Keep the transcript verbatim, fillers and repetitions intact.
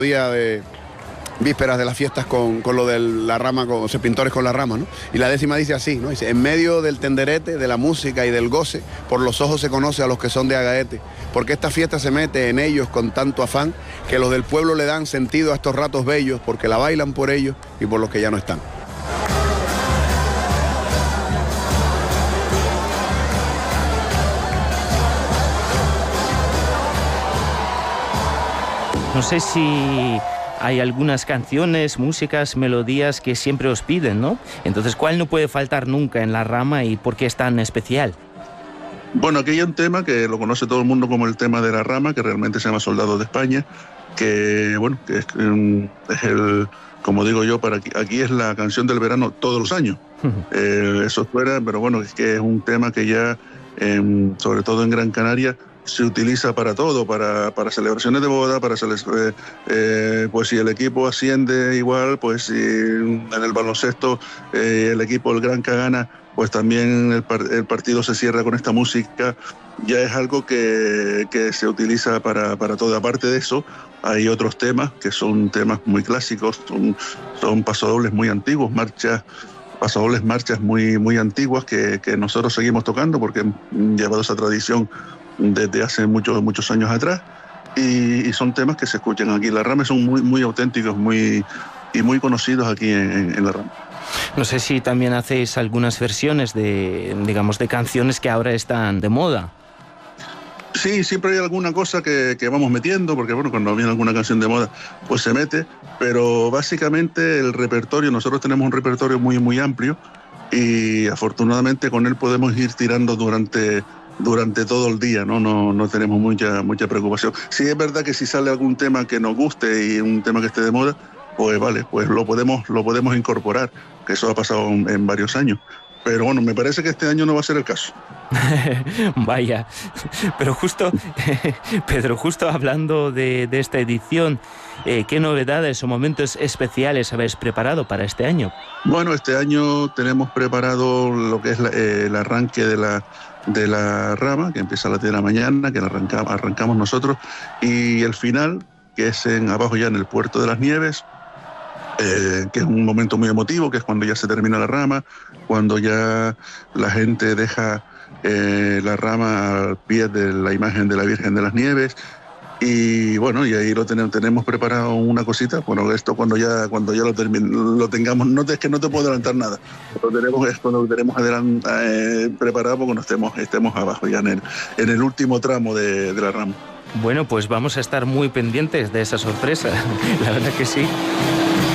Día de vísperas de las fiestas con, con lo de la rama, con los pintores con la rama, ¿no? Y la décima dice así, ¿no? Dice: en medio del tenderete, de la música y del goce, por los ojos se conoce a los que son de Agaete, porque esta fiesta se mete en ellos con tanto afán, que los del pueblo le dan sentido a estos ratos bellos, porque la bailan por ellos y por los que ya no están. No sé si hay algunas canciones, músicas, melodías que siempre os piden, ¿no? Entonces, ¿cuál no puede faltar nunca en la rama y por qué es tan especial? Bueno, aquí hay un tema que lo conoce todo el mundo como el tema de la rama, que realmente se llama Soldados de España, que, bueno, que es, es el, como digo yo, para aquí, aquí es la canción del verano todos los años. Uh-huh. eh, eso fuera, pero bueno, es que es un tema que ya, eh, sobre todo en Gran Canaria, se utiliza para todo, para, para celebraciones de boda, para eh, eh, pues si el equipo asciende igual, pues si en el baloncesto eh, el equipo, el Granca gana, pues también el, par el partido se cierra con esta música. Ya es algo que, que se utiliza para, para todo. Aparte de eso, hay otros temas que son temas muy clásicos, son, son pasodobles muy antiguos, marchas pasodobles, marchas muy, muy antiguas que, que nosotros seguimos tocando porque hemos llevado esa tradición desde hace muchos muchos años atrás, y, y son temas que se escuchan aquí. La rama son muy, muy auténticos muy, y muy conocidos aquí en, en la rama. No sé si también hacéis algunas versiones de, digamos, de canciones que ahora están de moda. Sí, siempre hay alguna cosa que, que vamos metiendo, porque bueno, cuando viene alguna canción de moda, pues se mete, pero básicamente el repertorio, nosotros tenemos un repertorio muy, muy amplio, y afortunadamente con él podemos ir tirando durante... durante todo el día, ¿no? No, no tenemos mucha, mucha preocupación. Sí es verdad que si sale algún tema que nos guste y un tema que esté de moda, pues vale, pues lo podemos, lo podemos incorporar, que eso ha pasado en, en varios años. Pero bueno, me parece que este año no va a ser el caso. Vaya, pero justo, Pedro, justo hablando de, de esta edición, eh, ¿qué novedades o momentos especiales habéis preparado para este año? Bueno, este año tenemos preparado lo que es la, eh, el arranque de la de la rama, que empieza a las diez de la mañana, que arranca, arrancamos nosotros, y el final, que es en abajo ya en el Puerto de las Nieves, eh, que es un momento muy emotivo, que es cuando ya se termina la rama, cuando ya la gente deja eh, la rama al pie de la imagen de la Virgen de las Nieves. Y bueno, y ahí lo tenemos, tenemos preparado una cosita. Bueno, esto cuando ya cuando ya lo, termin, lo tengamos, no te, es que no te puedo adelantar nada. Lo tenemos, es cuando lo tenemos adelant, eh, preparado cuando estemos, estemos abajo, ya en el, en el último tramo de, de la rama. Bueno, pues vamos a estar muy pendientes de esa sorpresa, la verdad que sí.